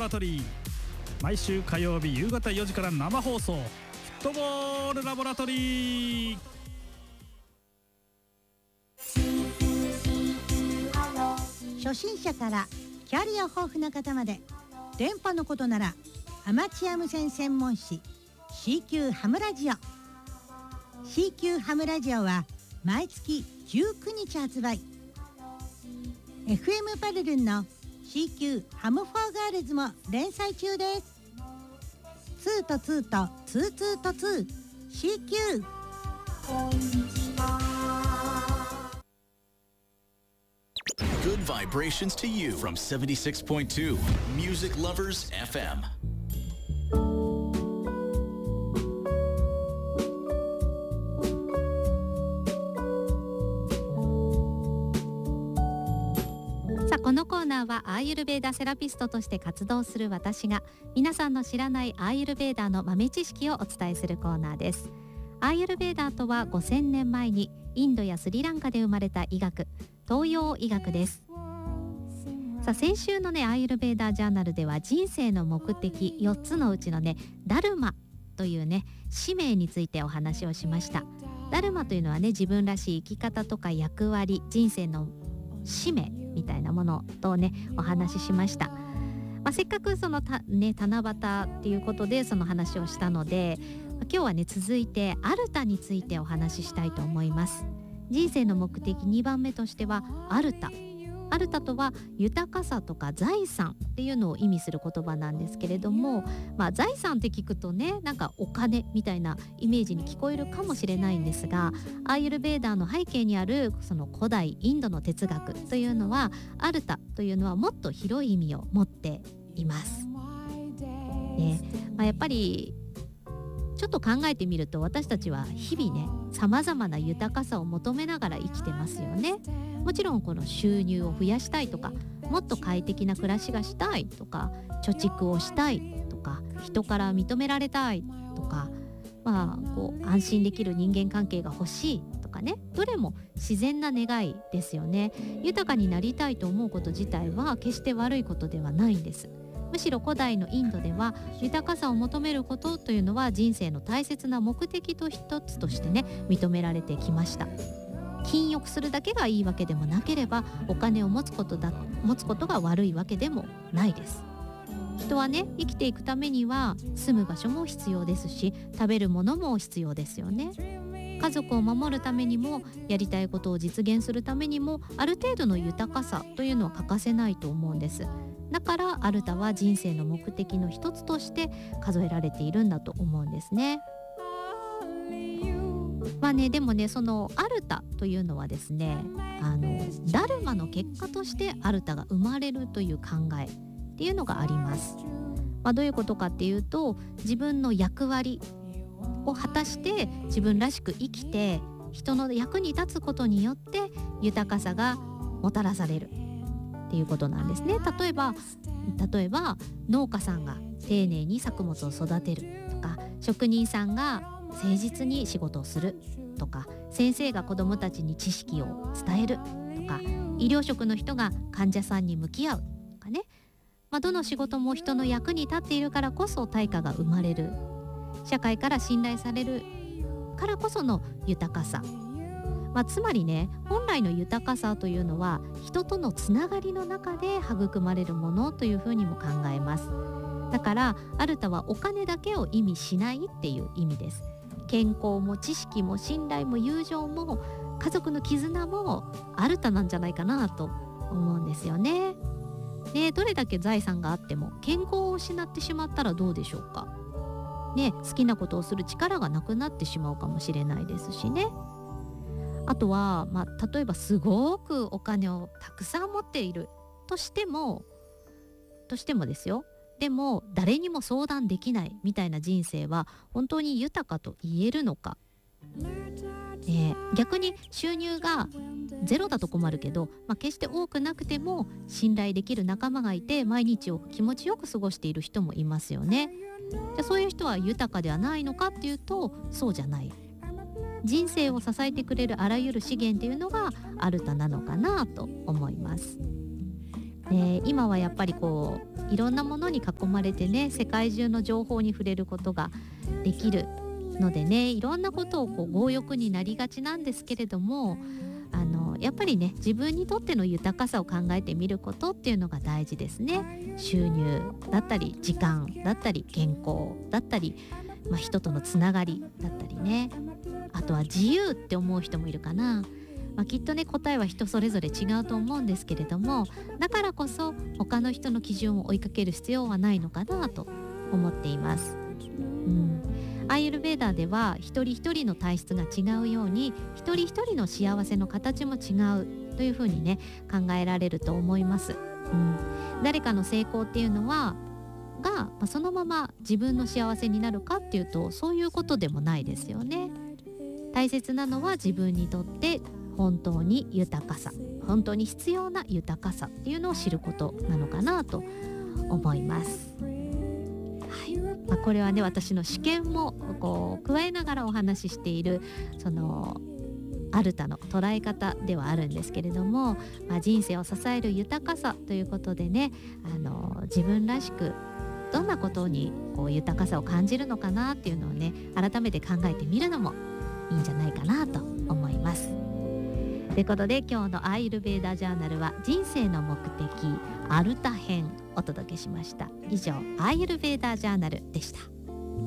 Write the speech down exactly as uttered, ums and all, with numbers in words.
ラトリー、毎週火曜日夕方よじから生放送、フットボールラボラトリー。 初心者からキャリア豊富な方まで、電波のことならアマチュア無線専門誌 シーキュー ハムラジオ。 シーキュー ハムラジオは毎月じゅうくにち発売。 エフエム パルルンの シーキュー ハムフォーガールズも連載中です。ツーとツーとツーツーとツー シーキュー。 Good vibrations to you from seventy-six point two Music Lovers エフエム。 さあ、このコーナーはアーユルヴェーダセラピストとして活動する私が皆さんの知らないアーユルヴェーダの豆知識をお伝えするコーナーです。アーユルヴェーダとはごせんねんまえにインドやスリランカで生まれた医学、東洋医学です。さあ、先週のねアーユルヴェーダジャーナルでは人生の目的よっつのうちのねダルマというね使命についてお話をしました。ダルマというのはね、自分らしい生き方とか役割、人生の使命みたいなものとねお話ししました。まあ、せっかくそのた、ね、七夕っていうことでその話をしたので、今日はね続いてアルタについてお話ししたいと思います。人生の目的にばんめとしてはアルタ。アルタとは豊かさとか財産っていうのを意味する言葉なんですけれども、まあ、財産って聞くとね、なんかお金みたいなイメージに聞こえるかもしれないんですが、アーユルヴェーダーの背景にあるその古代インドの哲学というのは、アルタというのはもっと広い意味を持っています、ね。まあ、やっぱりちょっと考えてみると、私たちは日々ねさまざまな豊かさを求めながら生きてますよね。もちろんこの収入を増やしたいとか、もっと快適な暮らしがしたいとか、貯蓄をしたいとか、人から認められたいとか、まあ、こう安心できる人間関係が欲しいとかね、どれも自然な願いですよね。豊かになりたいと思うこと自体は決して悪いことではないんです。むしろ古代のインドでは豊かさを求めることというのは人生の大切な目的と一つとしてね認められてきました。禁欲するだけがいいわけでもなければ、お金を持つことだ持つことが悪いわけでもないです。人はね生きていくためには住む場所も必要ですし、食べるものも必要ですよね。家族を守るためにも、やりたいことを実現するためにも、ある程度の豊かさというのは欠かせないと思うんです。だからアルタは人生の目的の一つとして数えられているんだと思うんですね。まあね、でもね、そのアルタというのはですね、あのダルマの結果としてアルタが生まれるという考えっていうのがあります。まあ、どういうことかっていうと、自分の役割を果たして自分らしく生きて人の役に立つことによって豊かさがもたらされるっていうことなんですね。例えば例えば農家さんが丁寧に作物を育てるとか、職人さんが誠実に仕事をするとか、先生が子どもたちに知識を伝えるとか、医療職の人が患者さんに向き合うとかね、まあ、どの仕事も人の役に立っているからこそ対価が生まれる、社会から信頼されるからこその豊かさ、まあ、つまりね、本来の豊かさというのは人とのつながりの中で育まれるものというふうにも考えます。だからアルタはお金だけを意味しないっていう意味です。健康も知識も信頼も友情も家族の絆もアルタなんじゃないかなと思うんですよね。ね、どれだけ財産があっても健康を失ってしまったらどうでしょうか。ね、好きなことをする力がなくなってしまうかもしれないですしね。あとは、まあ、例えばすごくお金をたくさん持っているとしてもとしてもですよ、でも誰にも相談できないみたいな人生は本当に豊かと言えるのか、ね、逆に収入がゼロだと困るけど、まあ、決して多くなくても信頼できる仲間がいて毎日を気持ちよく過ごしている人もいますよね。じゃあそういう人は豊かではないのかっていうと、そうじゃない。人生を支えてくれるあらゆる資源っていうのがアルタなのかなと思います。 で今はやっぱりこういろんなものに囲まれてね、世界中の情報に触れることができるのでね、いろんなことをこう強欲になりがちなんですけれども、あのやっぱりね、自分にとっての豊かさを考えてみることっていうのが大事ですね。収入だったり時間だったり健康だったり、まあ、人とのつながりだったりね、あとは自由って思う人もいるかな。まあ、きっとね、答えは人それぞれ違うと思うんですけれども、だからこそ他の人の基準を追いかける必要はないのかなと思っています。うん、アーユルヴェーダーでは一人一人の体質が違うように、一人一人の幸せの形も違うというふうにね、考えられると思います。うん、誰かの成功っていうのはが、まあ、そのまま自分の幸せになるかっていうと、そういうことでもないですよね。大切なのは自分にとって本当に豊かさ、本当に必要な豊かさっていうのを知ることなのかなと思います。はい、まあ、これはね、私の試験もこう加えながらお話ししているそのアルタの捉え方ではあるんですけれども、まあ、人生を支える豊かさということでね、あの自分らしくどんなことにこう豊かさを感じるのかなっていうのをね、改めて考えてみるのもいいんじゃないかなと思います。ということで、今日のアーユルヴェーダジャーナルは人生の目的アルタ編お届けしました。以上、アーユルヴェーダジャーナルでした。